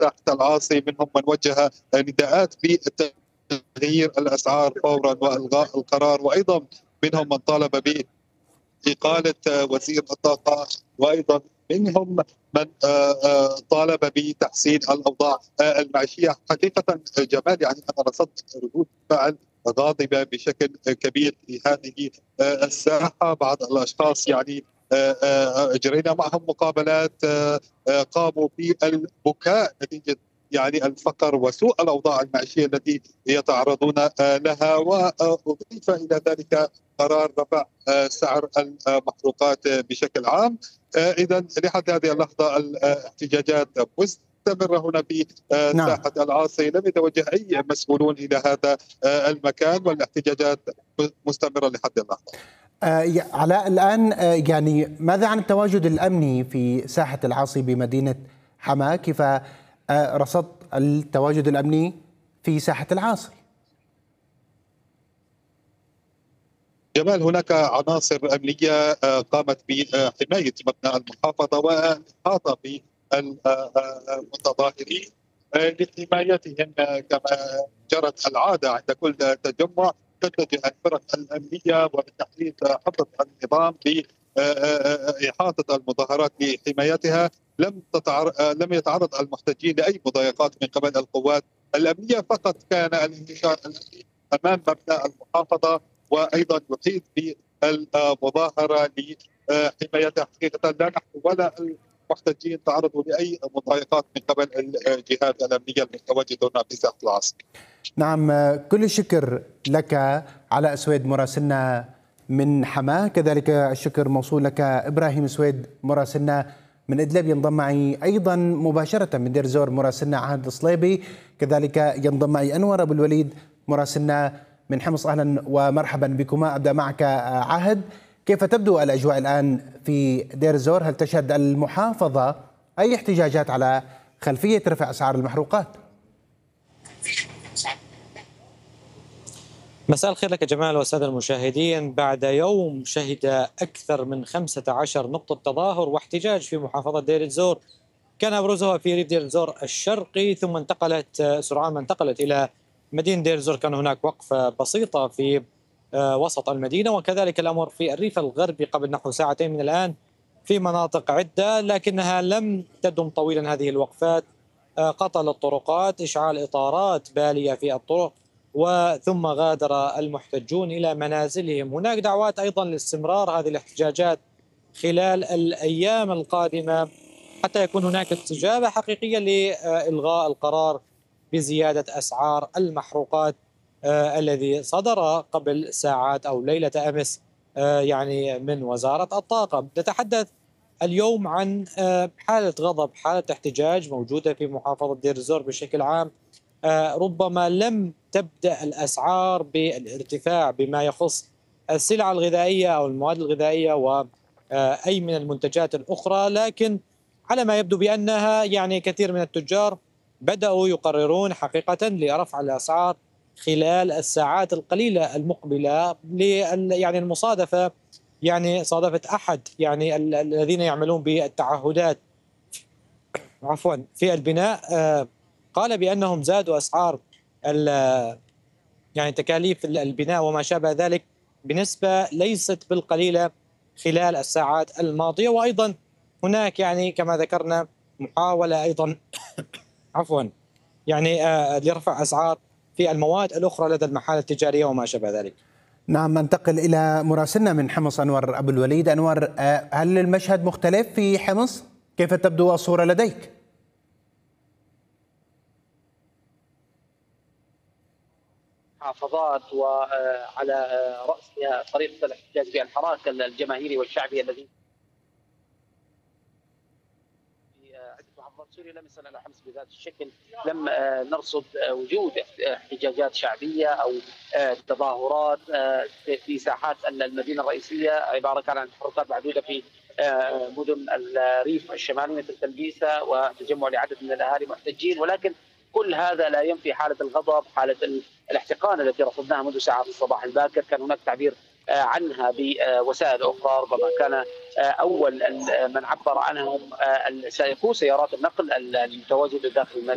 ساحة العاصي، منهم من وجه نداءات بتغيير الأسعار فورا وإلغاء القرار، وأيضا منهم من طالب إقالة وزير الطاقة، وأيضا منهم من طالب بتحسين الأوضاع المعيشية. حقيقة جمال، يعني أنا رصدت ردود فعل غاضبة بشكل كبير في هذه الساحة. بعض الأشخاص يعني أجرينا معهم مقابلات، قاموا بالبكاء نتيجة يعني الفقر وسوء الأوضاع المعيشية التي يتعرضون لها. وأضيف إلى ذلك قرار رفع سعر المحروقات بشكل عام. إذا لحد هذه اللحظة الاحتجاجات مستمرة هنا في نعم. ساحة العاصي. لم يتوجه أي مسؤولون إلى هذا المكان، والاحتجاجات مستمرة لحد اللحظة. علاء، الآن يعني ماذا عن التواجد الأمني في ساحة العاصي بمدينة حماة؟ كيف رصدت التواجد الأمني في ساحة العاصي؟ جمال، هناك عناصر أمنية قامت بحماية مبنى المحافظة والإحاطة بالمتظاهرين لحمايتهم كما جرت العادة عند كل تجمع. تتجه الفرق الأمنية وبالتحديد حفظ النظام لإحاطة المظاهرات لحمايتها. لم يتعرض المحتجين لأي مضايقات من قبل القوات الأمنية، فقط كان الانتشار الأمني أمام مبنى المحافظة وأيضا يحيط بالمظاهرة لحمايتها. حقيقة لا نحن ولا المحتجين تعرضوا لأي مضايقات من قبل الجهات الأمنية المتواجدة هنا في ساحة العاصي. نعم، كل الشكر لك علاء سويد مراسلنا من حماة، كذلك الشكر موصول لك إبراهيم سويد مراسلنا من إدلب. ينضم معي أيضا مباشرة من دير زور مراسلنا عهد الصليبي، كذلك ينضم معي أنور أبو الوليد مراسلنا من حمص. أهلا ومرحبا بكما. أبدأ معك عهد، كيف تبدو الأجواء الآن في دير زور؟ هل تشهد المحافظة أي احتجاجات على خلفية رفع أسعار المحروقات؟ مساء الخير لك جمال والسادة المشاهدين. بعد يوم شهد أكثر من 15 نقطة تظاهر واحتجاج في محافظة دير الزور، كان أبرزها في ريف دير الزور الشرقي، ثم سرعان ما انتقلت إلى مدينة دير الزور. كان هناك وقفة بسيطة في وسط المدينة، وكذلك الأمر في الريف الغربي قبل نحو ساعتين من الآن في مناطق عدة، لكنها لم تدم طويلا هذه الوقفات. قطع الطرقات، إشعال إطارات بالية في الطرق، وثم غادر المحتجون إلى منازلهم. هناك دعوات أيضا لاستمرار هذه الاحتجاجات خلال الأيام القادمة حتى يكون هناك استجابة حقيقية لإلغاء القرار بزيادة أسعار المحروقات الذي صدر قبل ساعات أو ليلة أمس يعني من وزارة الطاقة. نتحدث اليوم عن حالة غضب، حالة احتجاج موجودة في محافظة دير الزور بشكل عام. ربما لم تبدأ الأسعار بالارتفاع بما يخص السلع الغذائية أو المواد الغذائية وأي من المنتجات الأخرى، لكن على ما يبدو بأنها يعني كثير من التجار بدأوا يقررون حقيقة لرفع الأسعار خلال الساعات القليلة المقبلة. يعني المصادفة، يعني صادفت أحد يعني الذين يعملون بالتعهدات في البناء، قال بأنهم زادوا أسعار يعني تكاليف البناء وما شابه ذلك بنسبة ليست بالقليلة خلال الساعات الماضية. وأيضا هناك يعني كما ذكرنا محاولة أيضا يعني لرفع أسعار في المواد الأخرى لدى المحال التجارية وما شابه ذلك. نعم، ننتقل إلى مراسلنا من حمص أنور أبو الوليد. أنور، هل المشهد مختلف في حمص؟ كيف تبدو الصورة لديك؟ محافظات وعلى رأسها طريقة الاحتجاج بالحراك الجماهيري والشعبي الذي في عدة محافظات سوريا لم يصل إلى حمص بذات الشكل. لم نرصد وجود احتجاجات شعبية أو تظاهرات في ساحات المدينة الرئيسية. عبارة كان عن تحركات محدودة في مدن الريف الشمالي مثل تلبيسة وتجمع لعدد من الأهالي محتجين، ولكن كل هذا لا ينفي حالة الغضب، حالة الاحتقان التي رصدناها منذ ساعات الصباح الباكر. كان هناك تعبير عنها بوسائل أخرى، ربما كان أول من عبر عنهم سائقو سيارات النقل المتواجدة داخل المدينة.